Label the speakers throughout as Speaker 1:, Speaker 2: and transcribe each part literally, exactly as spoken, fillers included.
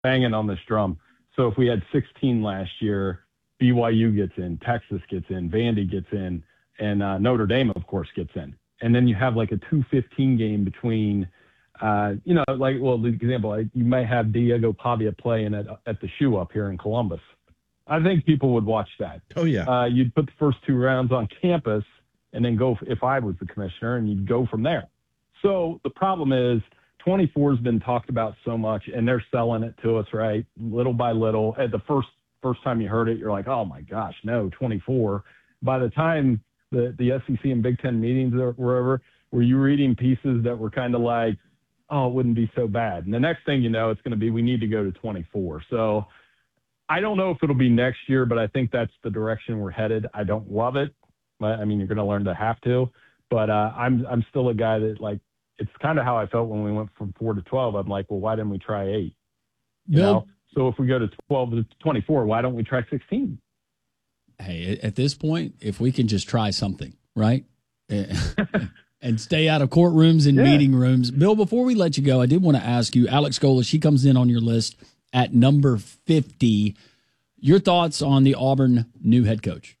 Speaker 1: banging on this drum. So if we had sixteen last year, B Y U gets in, Texas gets in, Vandy gets in, and uh, Notre Dame, of course, gets in. And then you have like a two fifteen game between, uh, you know, like, well, the example, like you might have Diego Pavia playing at, at the Shoe up here in Columbus. I think people would watch that.
Speaker 2: Oh, yeah.
Speaker 1: Uh, you'd put the first two rounds on campus and then go, if I was the commissioner, and you'd go from there. So the problem is twenty-four has been talked about so much, and they're selling it to us, right, little by little. At the first first time you heard it, you're like, oh, my gosh, no, twenty-four. By the time the, the S E C and Big Ten meetings were over, were you reading pieces that were kind of like, oh, it wouldn't be so bad. And the next thing you know, it's going to be we need to go to twenty-four. So I don't know if it'll be next year, but I think that's the direction we're headed. I don't love it. I mean, you're going to learn to have to. But uh, I'm I'm still a guy that, like, it's kind of how I felt when we went from four to twelve. I'm like, well, why didn't we try eight? You
Speaker 3: Bill,
Speaker 1: know? So if we go to twelve to twenty-four, why don't we try sixteen?
Speaker 3: Hey, at this point, if we can just try something, right? And stay out of courtrooms and yeah. meeting rooms. Bill, before we let you go, I did want to ask you, Alex Golesh, she comes in on your list at number fifty. Your thoughts on the Auburn new head coach?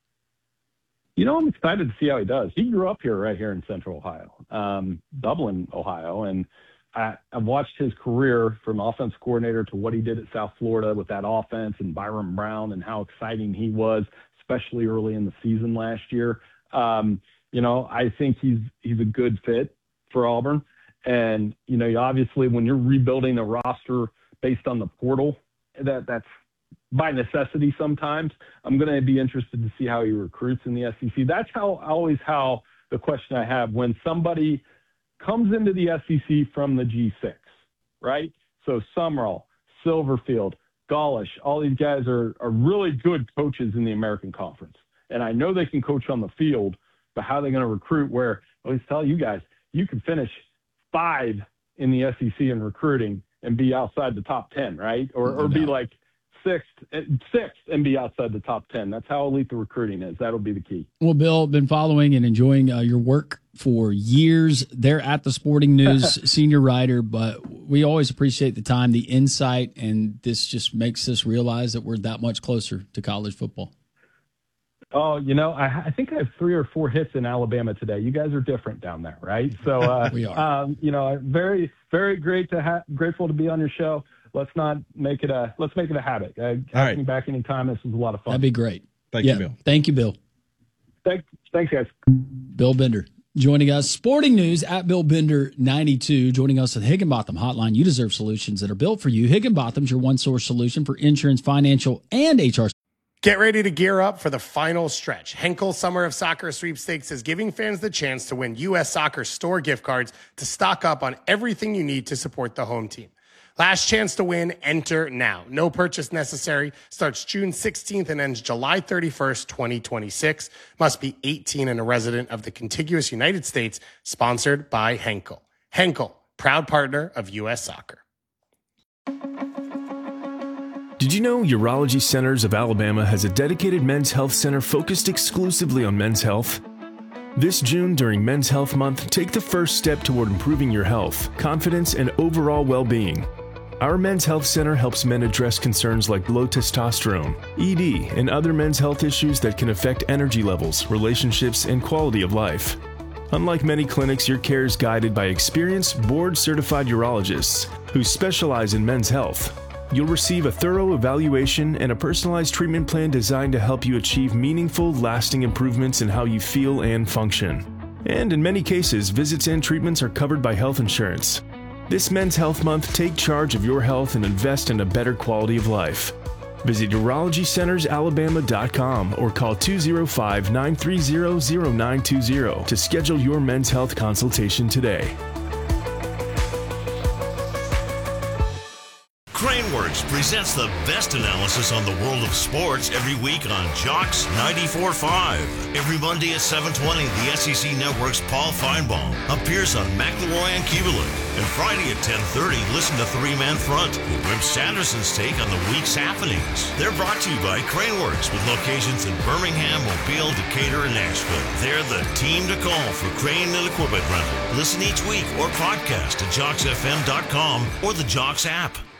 Speaker 1: You know, I'm excited to see how he does. He grew up here, right here in Central Ohio, um, Dublin, Ohio, and I, I've watched his career from offense coordinator to what he did at South Florida with that offense and Byron Brown and how exciting he was, especially early in the season last year. Um, you know, I think he's he's a good fit for Auburn. And, you know, obviously when you're rebuilding a roster based on the portal, that that's by necessity sometimes. I'm going to be interested to see how he recruits in the S E C. That's how always how the question I have when somebody comes into the S E C from the G six, right? So Summerall, Silverfield, Golesh, all these guys are, are really good coaches in the American Conference. And I know they can coach on the field, but how are they going to recruit where, I always tell you guys, you can finish five in the S E C in recruiting and be outside the top ten, right? Or, or be like sixth, sixth and be outside the top ten. That's how elite the recruiting is. That'll be the key.
Speaker 3: Well, Bill, been following and enjoying uh, your work for years. They're at the Sporting News, senior writer, but we always appreciate the time, the insight, and this just makes us realize that we're that much closer to college football.
Speaker 1: Oh, you know, I, I think I have three or four hits in Alabama today. You guys are different down there, right? So, uh,
Speaker 3: we are.
Speaker 1: Um, you know, very, very great to ha- grateful to be on your show. Let's not make it a let's make it a habit. Uh, ask
Speaker 2: right.
Speaker 1: me back anytime. This was a lot of fun.
Speaker 3: That'd be great.
Speaker 2: Thank
Speaker 3: yeah.
Speaker 2: you, Bill.
Speaker 3: Thank you, Bill.
Speaker 1: Thanks, thanks, guys.
Speaker 3: Bill Bender joining us. Sporting News at Bill Bender ninety-two, joining us at Higginbotham Hotline. You deserve solutions that are built for you. Higginbotham's your one-source solution for insurance, financial, and H R.
Speaker 4: Get ready to gear up for the final stretch. Henkel Summer of Soccer Sweepstakes is giving fans the chance to win U S Soccer store gift cards to stock up on everything you need to support the home team. Last chance to win, enter now. No purchase necessary. Starts June sixteenth and ends July thirty-first, twenty twenty-six. Must be eighteen and a resident of the contiguous United States. Sponsored by Henkel. Henkel, proud partner of U S Soccer.
Speaker 5: Did you know Urology Centers of Alabama has a dedicated men's health center focused exclusively on men's health? This June, during Men's Health Month, take the first step toward improving your health, confidence, and overall well-being. Our Men's Health Center helps men address concerns like low testosterone, E D, and other men's health issues that can affect energy levels, relationships, and quality of life. Unlike many clinics, your care is guided by experienced, board-certified urologists who specialize in men's health. You'll receive a thorough evaluation and a personalized treatment plan designed to help you achieve meaningful, lasting improvements in how you feel and function. And in many cases, visits and treatments are covered by health insurance. This Men's Health Month, take charge of your health and invest in a better quality of life. Visit urology centers alabama dot com or call two oh five, nine three zero, zero nine two zero to schedule your men's health consultation today.
Speaker 6: Craneworks presents the best analysis on the world of sports every week on Jocks ninety-four point five. Every Monday at seven twenty, the S E C Network's Paul Feinbaum appears on McElroy and Kubelik. And Friday at ten thirty, listen to Three Man Front with Wim Sanderson's take on the week's happenings. They're brought to you by Craneworks with locations in Birmingham, Mobile, Decatur, and Nashville. They're the team to call for crane and equipment rental. Listen each week or podcast at jocks f m dot com or the Jocks app.